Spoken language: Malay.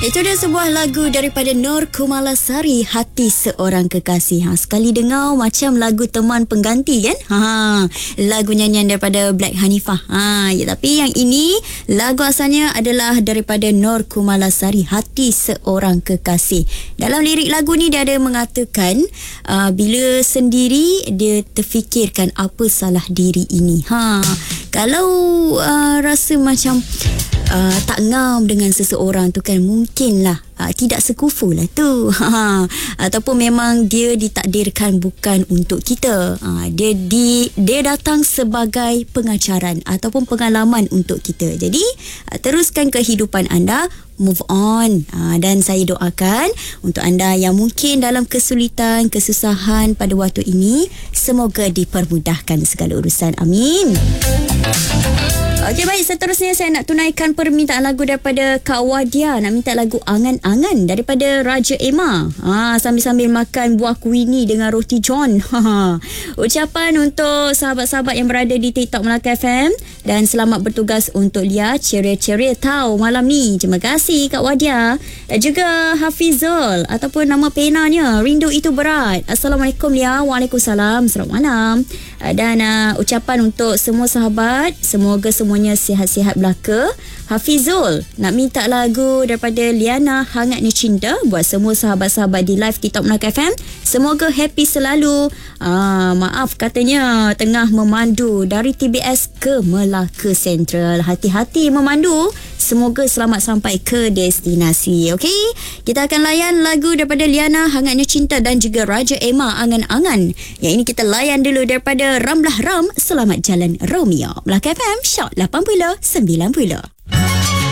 Itu dia sebuah lagu daripada Nur Kumalasari, Hati Seorang Kekasih. Sekali dengar macam lagu teman pengganti kan? Lagu nyanyian daripada Black Hanifah. Tapi yang ini lagu asalnya adalah daripada Nur Kumalasari, Hati Seorang Kekasih. Dalam lirik lagu ni dia ada mengatakan bila sendiri dia terfikirkan apa salah diri ini. Kalau rasa macam tak ngam dengan seseorang tu kan, mungkinlah tidak sekufu lah tu. Ataupun memang dia ditakdirkan bukan untuk kita. Dia datang sebagai pengajaran ataupun pengalaman untuk kita. Jadi teruskan kehidupan anda, move on. Dan saya doakan untuk anda yang mungkin dalam kesulitan, kesusahan pada waktu ini, semoga dipermudahkan segala urusan. Amin. Okey, baik, seterusnya saya nak tunaikan permintaan lagu daripada Kak Wadia. Nak minta lagu Angan-Angan daripada Raja Emma. Sambil-sambil makan buah kuini dengan roti john. Ucapan untuk sahabat-sahabat yang berada di TikTok Melaka FM. Dan selamat bertugas untuk Lia. Ceria-ceria tahu malam ni. Terima kasih Kak Wadia. Dan juga Hafizul ataupun nama penanya Rindu Itu Berat. Assalamualaikum Lia. Waalaikumsalam. Selamat malam. Dan ucapan untuk semua sahabat, semoga semuanya sihat-sihat belaka. Hafizul nak minta lagu daripada Liana, Hangatnya Cinta, buat semua sahabat-sahabat di live TikTok Melaka FM. Semoga happy selalu. Maaf katanya tengah memandu dari TBS ke Melaka Central. Hati-hati memandu. Semoga selamat sampai ke destinasi. Okey, kita akan layan lagu daripada Liana, Hangatnya Cinta, dan juga Raja Emma, Angan-Angan. Yang ini kita layan dulu daripada Ramlah Ram, Selamat Jalan Romeo. Melaka FM, Shock 80 90.